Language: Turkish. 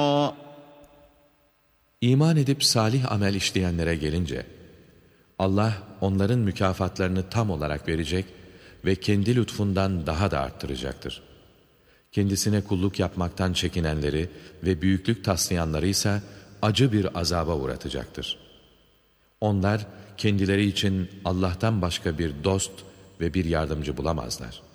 İman edip salih amel işleyenlere gelince, Allah onların mükafatlarını tam olarak verecek ve kendi lütfundan daha da arttıracaktır. Kendisine kulluk yapmaktan çekinenleri ve büyüklük taslayanları ise acı bir azaba uğratacaktır. Onlar kendileri için Allah'tan başka bir dost ve bir yardımcı bulamazlar.